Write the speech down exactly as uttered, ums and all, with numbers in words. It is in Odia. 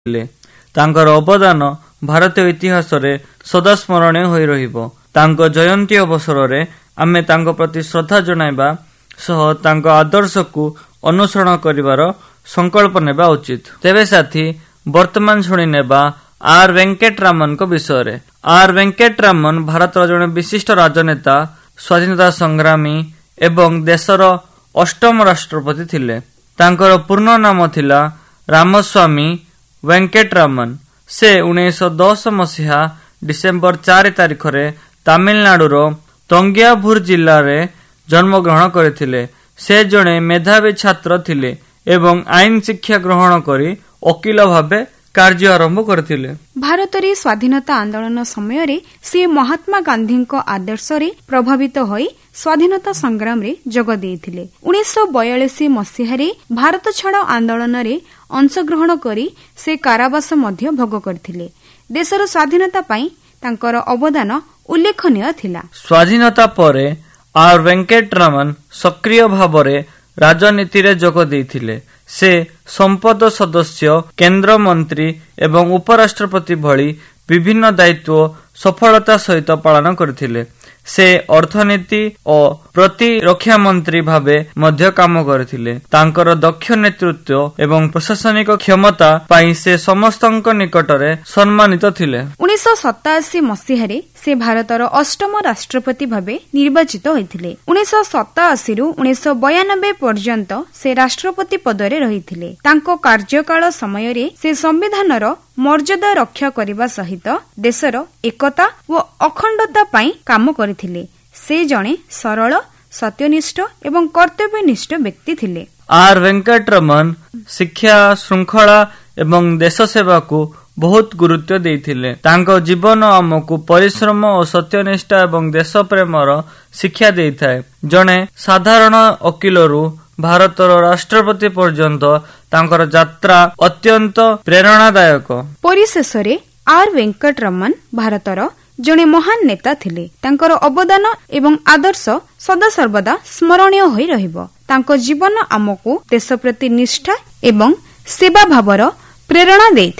ତାଙ୍କର ଅବଦାନ ଭାରତୀୟ ଇତିହାସରେ ସଦା ସ୍ମରଣୀୟ ହୋଇ ରହିବ। ତାଙ୍କ ଜୟନ୍ତୀ ଅବସରରେ ଆମେ ତାଙ୍କ ପ୍ରତି ଶ୍ରଦ୍ଧା ଜଣାଇବା ସହ ତାଙ୍କ ଆଦର୍ଶକୁ ଅନୁସରଣ କରିବାର ସଂକଳ୍ପ ନେବା ଉଚିତ। ତେବେ ସାଥୀ, ବର୍ତ୍ତମାନ ଶୁଣି ନେବା ଆର୍ ଭେଙ୍କଟରାମନଙ୍କ ବିଷୟରେ। ଆର୍ ଭେଙ୍କଟରାମନ ଭାରତର ଜଣେ ବିଶିଷ୍ଟ ରାଜନେତା, ସ୍ୱାଧୀନତା ସଂଗ୍ରାମୀ ଏବଂ ଦେଶର ଅଷ୍ଟମ ରାଷ୍ଟ୍ରପତି ଥିଲେ। ତାଙ୍କର ପୂର୍ଣ୍ଣ ନାମ ଥିଲା ରାମସ୍ୱାମୀ ଭେଙ୍କଟରାମନ। ସେ ଉଣେଇଶହ ଦଶ ମସିହା ଡିସେମ୍ବର ଚାରି ତାରିଖରେ ତାମିଲନାଡୁର ତଞ୍ଜାଭୁର ଜିଲ୍ଲାରେ ଜନ୍ମଗ୍ରହଣ କରିଥିଲେ। ସେ ଜଣେ ମେଧାବୀ ଛାତ୍ର ଥିଲେ ଏବଂ ଆଇନ ଶିକ୍ଷା ଗ୍ରହଣ କରି ଓକିଲ ଭାବେ କାର୍ଯ୍ୟ ଆରମ୍ଭ କରିଥିଲେ। ଭାରତରେ ସ୍ୱାଧୀନତା ଆନ୍ଦୋଳନ ସମୟରେ ସେ ମହାତ୍ମା ଗାନ୍ଧୀଙ୍କ ଆଦର୍ଶରେ ପ୍ରଭାବିତ ହୋଇ ସ୍ୱାଧୀନତା ସଂଗ୍ରାମରେ ଯୋଗ ଦେଇଥିଲେ। ଉଣେଇଶହ ବୟାଳିଶ ମସିହାରେ ଭାରତ ଛାଡ଼ ଆନ୍ଦୋଳନରେ ଅଂଶଗ୍ରହଣ କରି ସେ କାରାବାସ ମଧ୍ୟ ଭୋଗ କରିଥିଲେ। ଦେଶର ସ୍ୱାଧୀନତା ପାଇଁ ତାଙ୍କର ଅବଦାନ ଉଲ୍ଲେଖନୀୟ ଥିଲା। ସ୍ୱାଧୀନତା ପରେ ଆର୍ ଭେଙ୍କଟରାମନ ସକ୍ରିୟ ଭାବରେ ରାଜନୀତିରେ ଯୋଗ ଦେଇଥିଲେ। ସେ ସଂସଦ ସଦସ୍ୟ, କେନ୍ଦ୍ରମନ୍ତ୍ରୀ ଏବଂ ଉପରାଷ୍ଟ୍ରପତି ଭଳି ବିଭିନ୍ନ ଦାୟିତ୍ୱ ସଫଳତା ସହିତ ପାଳନ କରିଥିଲେ। ସେ ଅର୍ଥନୀତି ଓ ପ୍ରତିରକ୍ଷା ମନ୍ତ୍ରୀ ଭାବେ ମଧ୍ୟ କାମ କରିଥିଲେ। ତାଙ୍କର ଦକ୍ଷ ନେତୃତ୍ୱ ଏବଂ ପ୍ରଶାସନିକ କ୍ଷମତା ପାଇଁ ସେ ସମସ୍ତଙ୍କ ନିକଟରେ ସମ୍ମାନିତ ଥିଲେ। ଉଣେଇଶହ ସତାଅଶୀ ମସିହାରେ ସେ ଭାରତର ଅଷ୍ଟମ ରାଷ୍ଟ୍ରପତି ଭାବେ ନିର୍ବାଚିତ ହୋଇଥିଲେ। ଉଣେଇଶହ ସତାଅଶୀରୁ ଉଣେଇଶହ ବୟାନବେ ପର୍ଯ୍ୟନ୍ତ ସେ ରାଷ୍ଟ୍ରପତି ପଦରେ ରହିଥିଲେ। ତାଙ୍କ କାର୍ଯ୍ୟକାଳ ସମୟରେ ସେ ସମ୍ବିଧାନର ମର୍ଯ୍ୟାଦା ରକ୍ଷା କରିବା ସହିତ ଦେଶର ଏକତା ଓ ଅଖଣ୍ଡତା ପାଇଁ କାମ କରିଥିଲେ। ସେ ଜଣେ ସରଳ, ସତ୍ୟନିଷ୍ଠ ଏବଂ କର୍ତ୍ତବ୍ୟନିଷ୍ଠ ବ୍ୟକ୍ତି ଥିଲେ। ଆର୍ ଭେଙ୍କଟରାମନ ଶିକ୍ଷା, ଶୃଙ୍ଖଳା ଏବଂ ଦେଶ ସେବାକୁ ବହୁତ ଗୁରୁତ୍ୱ ଦେଇଥିଲେ। ତାଙ୍କ ଜୀବନ ଆମକୁ ପରିଶ୍ରମ ଓ ସତ୍ୟନିଷ୍ଠା ଏବଂ ଦେଶ ପ୍ରେମର ଶିକ୍ଷା ଦେଇଥାଏ। ଜଣେ ସାଧାରଣ ଓକିଲରୁ ଭାରତର ରାଷ୍ଟ୍ରପତି ପର୍ଯ୍ୟନ୍ତ ତାଙ୍କର ଯାତ୍ରା ଅତ୍ୟନ୍ତ ପ୍ରେରଣାଦାୟକ। ପରିଶେଷରେ ଆର୍ ଭେଙ୍କଟରାମନ ଭାରତର ଜଣେ ମହାନ ନେତା ଥିଲେ। ତାଙ୍କର ଅବଦାନ ଏବଂ ଆଦର୍ଶ ସଦାସର୍ବଦା ସ୍ମରଣୀୟ ହୋଇ ରହିବ। ତାଙ୍କ ଜୀବନ ଆମକୁ ଦେଶ ପ୍ରତି ନିଷ୍ଠା ଏବଂ ସେବା ଭାବର ପ୍ରେରଣା ଦେଇଥାଏ।